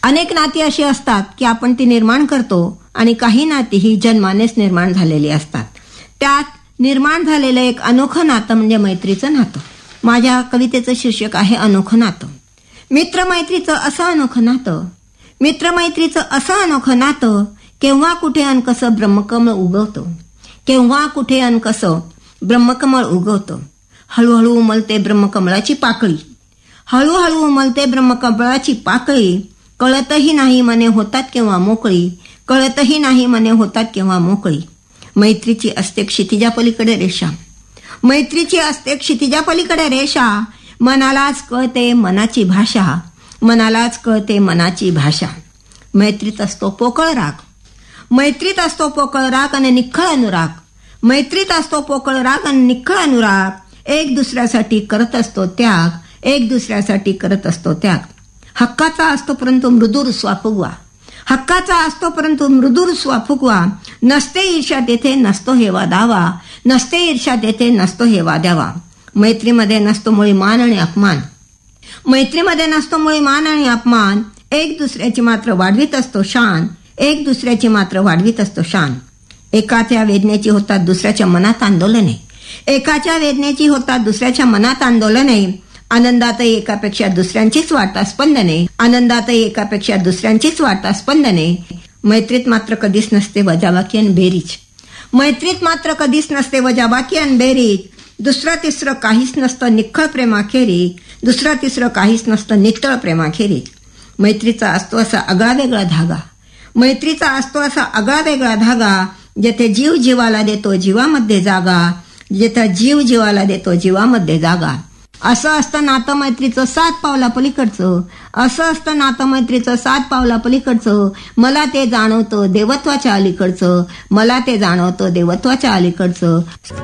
अनेक नाती अशी असतात की आपण ती निर्माण करतो आणि काही नाती ही जन्मानेच निर्माण झालेली असतात. त्यात निर्माण झालेलं एक अनोखं नातं म्हणजे मैत्रीचं नातं. माझ्या कवितेचं शीर्षक आहे अनोखं नातं. मित्रमैत्रीचं असं अनोखं नातं, मित्रमैत्रीचं असं अनोखं नातं, केव्हा कुठे अन कसं ब्रह्मकमळ उगवतं, केव्हा कुठे अन कसं ब्रह्मकमळ उगवतं. हळूहळू उमलते ब्रह्मकमळाची पाकळी, हळूहळू उमलते ब्रह्मकमळाची पाकळी. कळतही नाही मने होतात केव्हा मोकळी, कळतही नाही मने होतात केव्हा मोकळी. मैत्रीची असते क्षितिजा पलीकडे रेषा, मैत्रीची असते क्षितिजा पलीकडे रेषा. मनालाच कळते मनाची भाषा, मनालाच कळते मनाची भाषा. मैत्रीत असतो पोकळ राग, मैत्रीत असतो पोकळ राग आणि निखळ अनुराग, मैत्रीत असतो पोकळ राग आणि निखळ अनुराग. एक दुसऱ्यासाठी करत असतो त्याग, एक दुसऱ्यासाठी करत असतो त्याग. हक्काचा असतो परंतु मृदू रुसवा फुगवा, हक्काचा असतो परंतु मृदू रुसवा फुगवा. नसते ईर्ष्या तेथे नसतो हेवा दावा, नसते ईर्ष्या तेथे नसतो हेवा द्यावा. मैत्रीमध्ये नसतो मुळी मान आणि अपमान, मैत्रीमध्ये नसतो मुळी मान आणि अपमान. एक दुसऱ्याची मात्र वाढवीत असतो शान, एक दुसऱ्याची मात्र वाढवीत असतो शान. एकाच्या वेदनेची होतात दुसऱ्याच्या मनात आंदोलने, एकाच्या वेदनेची होतात दुसऱ्याच्या मनात आंदोलने. आनंदातही एकापेक्षा दुसऱ्यांचीच वाटतात स्पंदने, आनंदातही एकापेक्षा दुसऱ्यांचीच वाटतात स्पंदने. मैत्रीत मात्र कधीच नसते वजाबाकी आणि बेरीज, मैत्रीत मात्र कधीच नसते वजाबाकी आणि बेरीज. दुसरं तिसरं काहीच नसतं निखळ प्रेमाखेरीज, दुसरं तिसरं काहीच नसतं नितळ प्रेमाखेरीज. मैत्रीचा असतो असा आगळा वेगळा धागा, मैत्रीचा असतो असा आगळा वेगळा धागा. जेथे जीव जीवाला देतो जीवामध्ये जागा, जेथे जीव जीवाला देतो जीवामध्ये जागा. असं असतं नातं मैत्रीचं 7 पावला पलीकडचं, असं असतं नातं मैत्रीचं 7 पावला पलीकडचं. मला ते जाणवतं देवत्वाच्या अलीकडचं, मला ते जाणवतं देवत्वाच्या अलीकडचं.